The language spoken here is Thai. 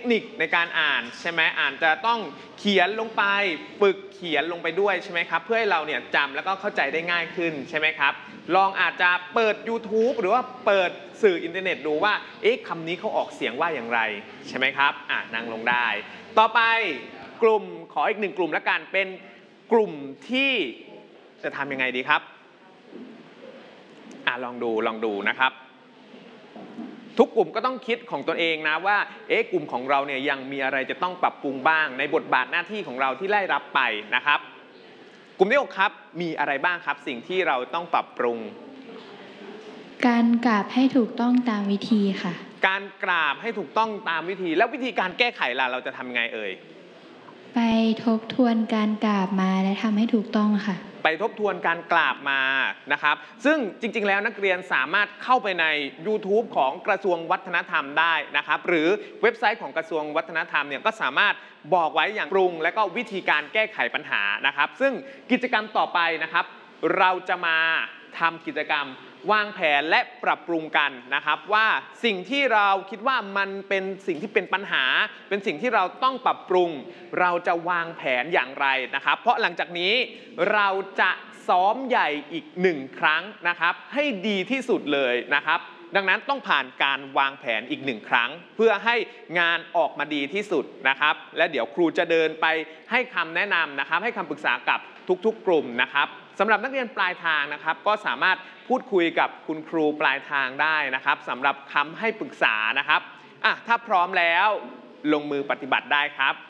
นิคในการอ่านใช่ไหมอ่านจะต้องเขียนลงไปฝึกเขียนลงไปด้วยใช่ไหมครับเพื่อให้เราเนี่ยจำแล้วก็เข้าใจได้ง่ายขึ้นใช่ไหมครับลองอาจจะเปิด YouTube หรือว่าเปิดสื่ออินเทอร์เน็ตดูว่าคำนี้เขาออกเสียงว่าอย่างไรใช่ไหมครับนั่งลงได้ต่อไปกลุ่มขออีก1กลุ่มละกันเป็นกลุ่มที่จะทำยังไงดีครับลองดูนะครับทุกกลุ่มก็ต้องคิดของตัวเองนะว่ากลุ่มของเราเนี่ยยังมีอะไรจะต้องปรับปรุงบ้างในบทบาทหน้าที่ของเราที่ได้รับไปนะครับกลุ่มที่6ครับมีอะไรบ้างครับสิ่งที่เราต้องปรับปรุงการกราบให้ถูกต้องตามวิธีค่ะการกราบให้ถูกต้องตามวิธีแล้ววิธีการแก้ไขล่ะเราจะทำยังไงเอ่ยไปทบทวนการกราบมาและทำให้ถูกต้องค่ะไปทบทวนการกราบมานะครับซึ่งจริงๆแล้วนักเรียนสามารถเข้าไปใน YouTube ของกระทรวงวัฒนธรรมได้นะครับหรือเว็บไซต์ของกระทรวงวัฒนธรรมเนี่ยก็สามารถบอกไว้อย่างปรุงและก็วิธีการแก้ไขปัญหานะครับซึ่งกิจกรรมต่อไปนะครับเราจะมาทำกิจกรรมวางแผนและปรับปรุงกันนะครับว่าสิ่งที่เราคิดว่ามันเป็นสิ่งที่เป็นปัญหาเป็นสิ่งที่เราต้องปรับปรุงเราจะวางแผนอย่างไรนะครับเพราะหลังจากนี้เราจะซ้อมใหญ่อีก1ครั้งนะครับให้ดีที่สุดเลยนะครับดังนั้นต้องผ่านการวางแผนอีก1ครั้งเพื่อให้งานออกมาดีที่สุดนะครับและเดี๋ยวครูจะเดินไปให้คำแนะนำนะครับให้คำปรึกษากับทุกๆกลุ่มนะครับสำหรับนักเรียนปลายทางนะครับก็สามารถพูดคุยกับคุณครูปลายทางได้นะครับสำหรับคำให้ปรึกษานะครับถ้าพร้อมแล้วลงมือปฏิบัติได้ครับ